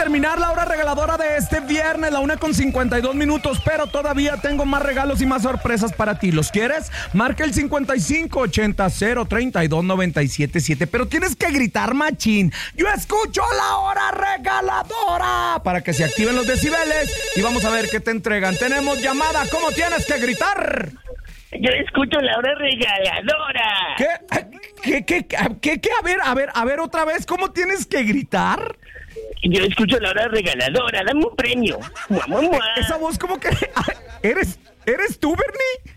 terminar la hora regaladora de este viernes, la 1:52, pero todavía tengo más regalos y más sorpresas para ti. ¿Los quieres? Marca el 5580-032-977, pero tienes que gritar, machín. Yo escucho la hora regaladora para que se activen los decibeles y vamos a ver qué te entregan. Tenemos llamada. ¿Cómo tienes que gritar? Yo escucho la hora regaladora. ¿Qué? A ver, otra vez, ¿cómo tienes que gritar? Yo escucho la hora regaladora, dame un premio. Esa voz, ¿cómo que? ¿Eres tú, Bernie?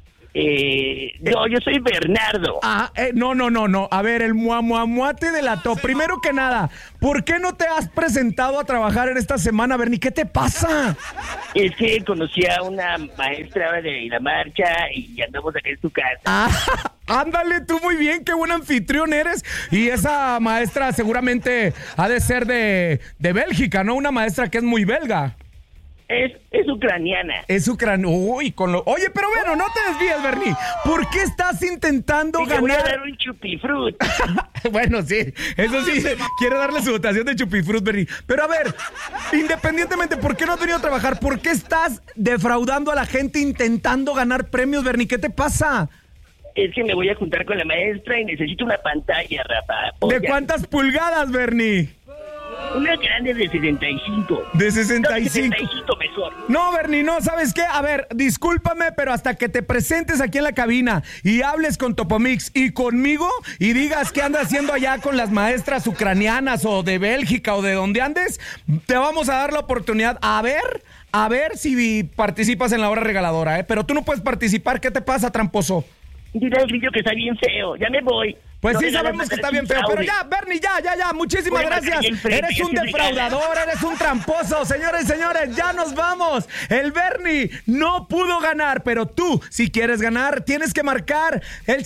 No, yo soy Bernardo. No. A ver, el muamuamuate delató. Primero que nada, ¿por qué no te has presentado a trabajar en esta semana, Bernie? ¿Qué te pasa? Es que conocí a una maestra de la marcha y andamos aquí en su casa. Ándale, tú muy bien, qué buen anfitrión eres. Y esa maestra seguramente ha de ser de Bélgica, ¿no? Una maestra que es muy belga. Es ucraniana. Es ucraniana. Uy, Oye, pero bueno, no te desvíes, Bernie. ¿Por qué estás intentando ganar? Voy a dar un chupifrut. Bueno, sí, eso sí, quiere darle su votación de chupifrut, Bernie. Pero a ver, independientemente, ¿por qué no has venido a trabajar? ¿Por qué estás defraudando a la gente intentando ganar premios, Bernie? ¿Qué te pasa? Es que me voy a juntar con la maestra y necesito una pantalla, Rafa. ¿De cuántas pulgadas, Bernie? Una grande de 65. ¿De 65? No, 65 mejor. No, Bernie, no, ¿sabes qué? A ver, discúlpame, pero hasta que te presentes aquí en la cabina y hables con Topomix y conmigo y digas qué andas haciendo allá con las maestras ucranianas o de Bélgica o de donde andes, te vamos a dar la oportunidad a ver si participas en la hora regaladora, ¿eh? Pero tú no puedes participar, ¿qué te pasa, tramposo? Dile al grillo que está bien feo, ya me voy. Pues no, sí, sabemos que está bien feo, pero ya, Bernie, ya, muchísimas gracias. Eres un defraudador, eres un tramposo. Señores y señores, ya nos vamos. El Bernie no pudo ganar, pero tú, si quieres ganar, tienes que marcar el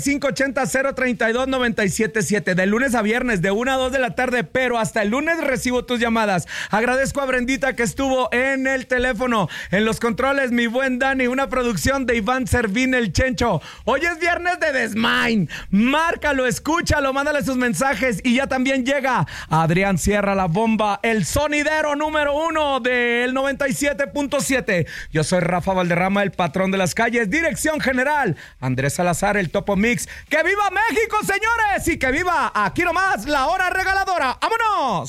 5580-032-977 de lunes a viernes, de 1 a 2 de la tarde, pero hasta el lunes recibo tus llamadas. Agradezco a Brendita que estuvo en el teléfono, en los controles, mi buen Dani, una producción de Iván Servín, el Chencho. Hoy es viernes de Desmain. Márcalo, escúchalo, mándale sus mensajes y ya también llega Adrián Sierra, la bomba, el sonidero número 1 del 97.7. Yo soy Rafa Valderrama, el patrón de las calles, dirección general Andrés Salazar, el Topomix. ¡Que viva México, señores! Y que viva aquí nomás la hora regaladora. ¡Vámonos!